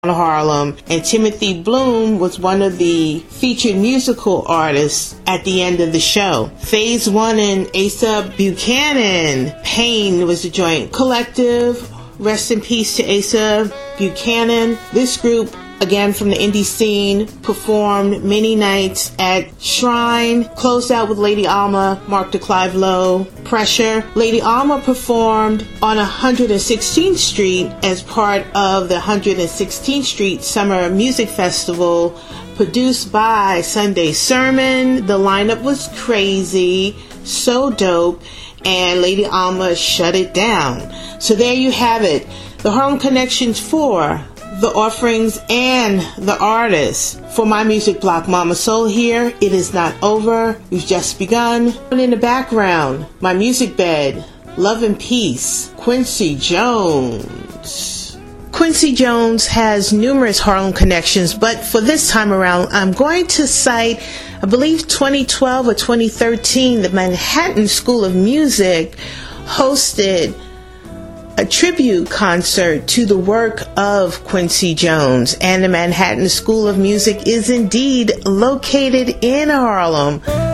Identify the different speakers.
Speaker 1: Harlem, and Timothy Bloom was one of the featured musical artists at the end of the show. Phase One and Asa Buchanan. Pain was the joint. Collective, rest in peace to Asa Buchanan. This group, again from the indie scene, performed many nights at Shrine, closed out with Lady Alma, Mark de Clive Lowe, Pressure. Lady Alma performed on 116th Street as part of the 116th Street Summer Music Festival, produced by Sunday Sermon. The lineup was crazy, so dope, and Lady Alma shut it down. So there you have it. The Harlem Connections 4. The offerings and the artists. For my music block, Mama Soul here. It is not over. We've just begun. And in the background, my music bed, Love and Peace, Quincy Jones. Quincy Jones has numerous Harlem connections, but for this time around, I'm going to cite, I believe 2012 or 2013, the Manhattan School of Music hosted a tribute concert to the work of Quincy Jones, and the Manhattan School of Music is indeed located in Harlem.